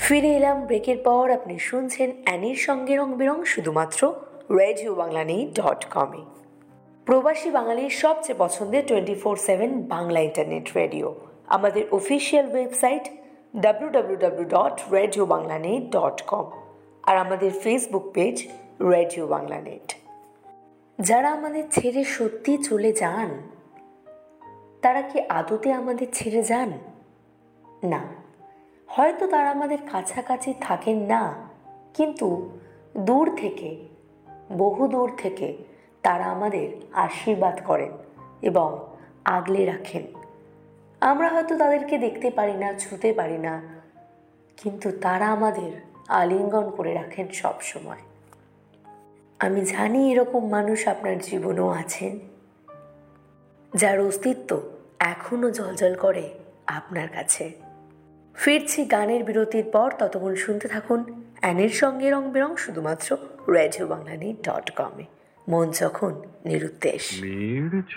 ফিরে এলাম ব্রেকের পর। আপনি শুনছেন অ্যানির সঙ্গে রং বেরং শুধুমাত্র রেডিও বাংলা .com-এ। প্রবাসী বাঙালির সবচেয়ে পছন্দের 24/7 বাংলা ইন্টারনেট রেডিও। আমাদের অফিসিয়াল ওয়েবসাইট www.radiobanglanet.com আর আমাদের Facebook page radio Bangla net. যারা আমাদের ছেড়ে সত্যি চলে যান, তারা কি আদতে আমাদের ছেড়ে যান? না, হয়তো তারা আমাদের কাছাকাছি থাকেন না, কিন্তু দূর থেকে, বহু দূর থেকে তারা আমাদের আশীর্বাদ করেন এবং আগলে রাখেন। আমরা হয়তো তাদেরকে দেখতে পারি না, ছুঁতে পারি না, কিন্তু তারা আমাদের আলিঙ্গন করে রাখেন সব সময়। আমি জানি এরকম মানুষ আপনার জীবনেও আছেন, যার অস্তিত্ব এখনো জ্বলজ্বল করে আপনার কাছে। ফিরছি গানের বিরতির পর। ততক্ষণ শুনতে থাকুন অ্যানির সঙ্গে রং বেরং শুধুমাত্র রেডিও বাংলা .com-এ। মন যখন নিরুদ্দেশ।